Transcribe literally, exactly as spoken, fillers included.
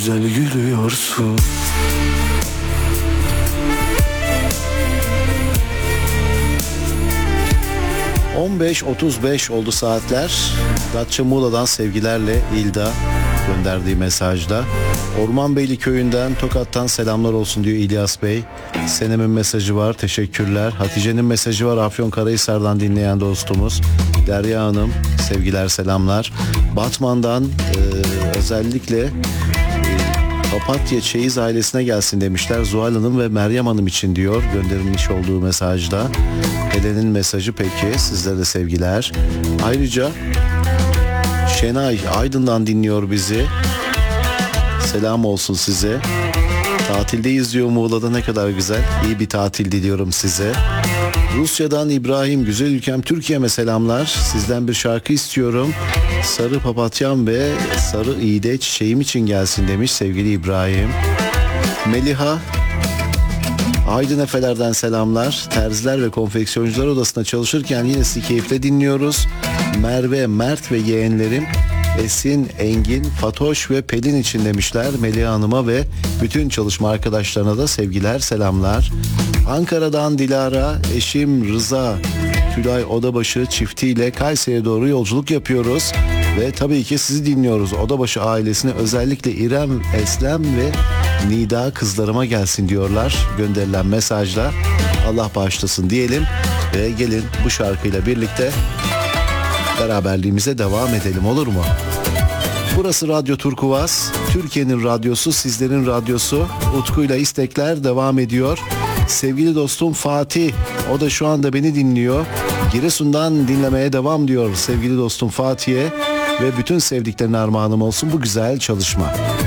güzel gülüyorsun. on beş otuz beş oldu saatler. Datça Muğla'dan sevgilerle İlda gönderdiği mesajda. Ormanbeyli köyünden, Tokat'tan selamlar olsun diyor İlyas Bey. Senem'in mesajı var, teşekkürler. Hatice'nin mesajı var, Afyonkarahisar'dan dinleyen dostumuz. Derya Hanım sevgiler, selamlar. Batman'dan e, özellikle e, Papatya Çeyiz ailesine gelsin demişler. Zuhal Hanım ve Meryem Hanım için diyor gönderilmiş olduğu mesajda. Helen'in mesajı peki, sizlere de sevgiler. Ayrıca Şenay Aydın'dan dinliyor bizi. Selam olsun size. Tatildeyiz diyor Muğla'da, ne kadar güzel. İyi bir tatil diliyorum size. Rusya'dan İbrahim, güzel ülkem Türkiye'me selamlar. Sizden bir şarkı istiyorum. Sarı papatyam ve sarı iğde çiçeğim için gelsin demiş sevgili İbrahim. Meliha Aydın Efeler'den selamlar. Terziler ve Konfeksiyoncular Odası'nda çalışırken yine sizi keyifle dinliyoruz. Merve, Mert ve yeğenlerim Esin, Engin, Fatoş ve Pelin için demişler. Meliha Hanım'a ve bütün çalışma arkadaşlarına da sevgiler, selamlar. Ankara'dan Dilara, eşim Rıza, Tülay Odabaşı çiftiyle Kayseri'ye doğru yolculuk yapıyoruz. Ve tabii ki sizi dinliyoruz. Odabaşı ailesine, özellikle İrem, Eslem ve Nida kızlarıma gelsin diyorlar gönderilen mesajla. Allah bağışlasın diyelim ve gelin bu şarkıyla birlikte beraberliğimize devam edelim, olur mu? Burası Radyo Turkuaz, Türkiye'nin radyosu, sizlerin radyosu. Utku'yla istekler devam ediyor. Sevgili dostum Fatih, o da şu anda beni dinliyor. Giresun'dan dinlemeye devam diyor sevgili dostum Fatih'e ve bütün sevdiklerine armağanım olsun bu güzel çalışma.